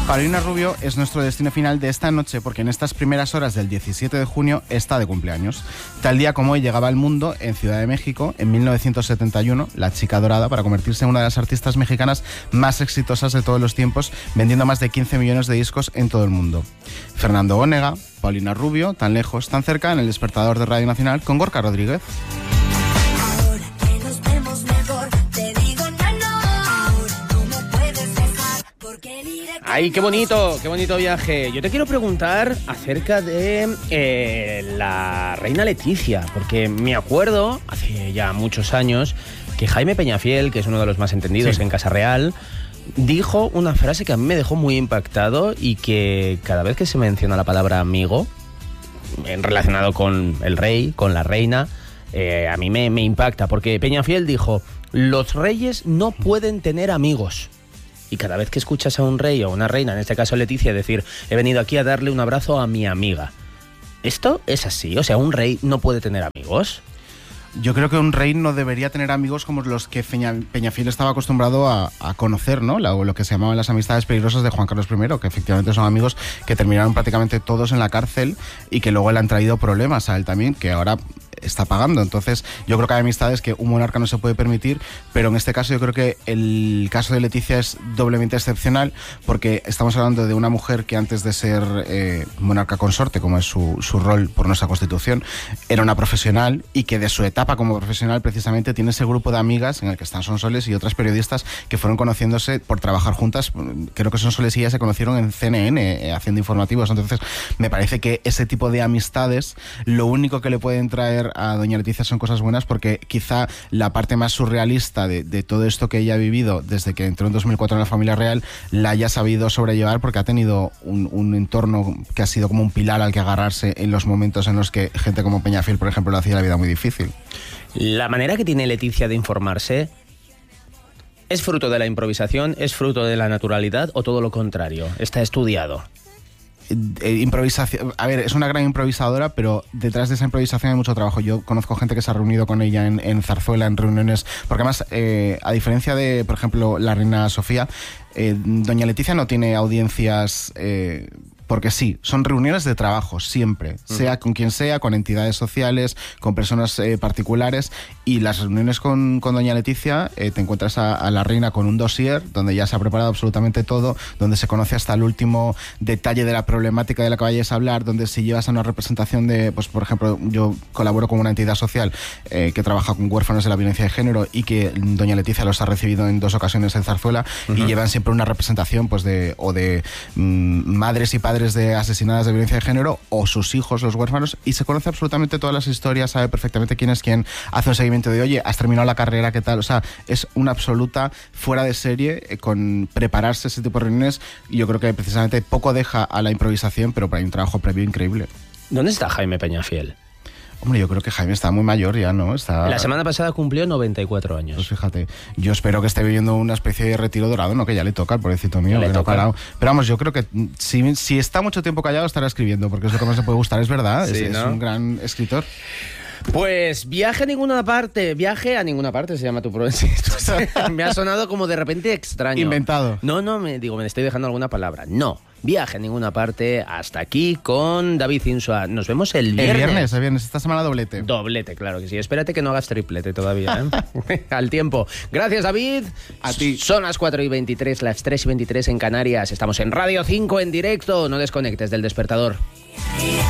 Paulina Rubio es nuestro destino final de esta noche porque en estas primeras horas del 17 de junio está de cumpleaños. Tal día como hoy llegaba al mundo, en Ciudad de México, en 1971, la chica dorada para convertirse en una de las artistas mexicanas más exitosas de todos los tiempos, vendiendo más de 15 millones de discos en todo el mundo. Fernando Onega, Paulina Rubio, tan lejos, tan cerca, en el despertador de Radio Nacional con Gorka Rodríguez. ¡Ay, qué bonito viaje! Yo te quiero preguntar acerca de la reina Leticia, porque me acuerdo, hace ya muchos años, que Jaime Peñafiel, que es uno de los más entendidos en Casa Real, dijo una frase que a mí me dejó muy impactado y que cada vez que se menciona la palabra amigo, relacionado con el rey, con la reina, a mí me impacta, porque Peñafiel dijo: los reyes no pueden tener amigos. Y cada vez que escuchas a un rey o una reina, en este caso Leticia, decir: he venido aquí a darle un abrazo a mi amiga. ¿Esto es así? O sea, ¿un rey no puede tener amigos? Yo creo que un rey no debería tener amigos como los que Peñafiel estaba acostumbrado a conocer, ¿no? Lo que se llamaban las amistades peligrosas de Juan Carlos I, que efectivamente son amigos que terminaron prácticamente todos en la cárcel y que luego le han traído problemas a él también, que ahora está pagando. Entonces yo creo que hay amistades que un monarca no se puede permitir, pero en este caso yo creo que el caso de Leticia es doblemente excepcional, porque estamos hablando de una mujer que antes de ser monarca consorte, como es su rol por nuestra Constitución, era una profesional, y que de su etapa como profesional precisamente tiene ese grupo de amigas en el que están Sonsoles y otras periodistas que fueron conociéndose por trabajar juntas. Creo que Sonsoles y ella se conocieron en CNN haciendo informativos. Entonces me parece que ese tipo de amistades lo único que le pueden traer a doña Leticia son cosas buenas, porque quizá la parte más surrealista de todo esto que ella ha vivido desde que entró en 2004 en la familia real la haya sabido sobrellevar, porque ha tenido un entorno que ha sido como un pilar al que agarrarse en los momentos en los que gente como Peñafiel, por ejemplo, le hacía la vida muy difícil. La manera que tiene Leticia de informarse, ¿es fruto de la improvisación, es fruto de la naturalidad o todo lo contrario? ¿Está estudiado? Improvisación. A ver, es una gran improvisadora, pero detrás de esa improvisación hay mucho trabajo. Yo conozco gente que se ha reunido con ella en Zarzuela, en reuniones, porque además, a diferencia de, por ejemplo, la reina Sofía, doña Leticia no tiene audiencias porque sí, son reuniones de trabajo siempre, sea con quien sea, con entidades sociales, con personas particulares, y las reuniones con doña Leticia, te encuentras a la reina con un dossier donde ya se ha preparado absolutamente todo, donde se conoce hasta el último detalle de la problemática de la que vayas a hablar, donde si llevas a una representación de, pues por ejemplo, yo colaboro con una entidad social que trabaja con huérfanos de la violencia de género, y que doña Leticia los ha recibido en 2 ocasiones en Zarzuela, y llevan siempre una representación pues de madres y padres de asesinadas de violencia de género, o sus hijos, los huérfanos, y se conoce absolutamente todas las historias, sabe perfectamente quién es quién, hace un seguimiento de: oye, has terminado la carrera, ¿qué tal? O sea, es una absoluta fuera de serie con prepararse ese tipo de reuniones, y yo creo que precisamente poco deja a la improvisación, pero hay un trabajo previo increíble. ¿Dónde está Jaime Peñafiel? Hombre, yo creo que Jaime está muy mayor ya, ¿no? La semana pasada cumplió 94 años. Pues fíjate, yo espero que esté viviendo una especie de retiro dorado, ¿no? Que ya le toca, el pobrecito mío, que no ha parado. Pero vamos, yo creo que si está mucho tiempo callado estará escribiendo, porque es lo que más le puede gustar, es verdad, sí, es un gran escritor. Pues viaje a ninguna parte se llama tu programa. Me ha sonado como de repente extraño. Inventado. No, me estoy dejando alguna palabra. No, viaje a ninguna parte. Hasta aquí con David Insua. Nos vemos el viernes. El viernes, esta semana doblete. Doblete, claro que sí. Espérate que no hagas triplete todavía, ¿eh? Al tiempo. Gracias, David. A ti. Son las 4:23, las 3:23 en Canarias. Estamos en Radio 5 en directo. No desconectes del despertador.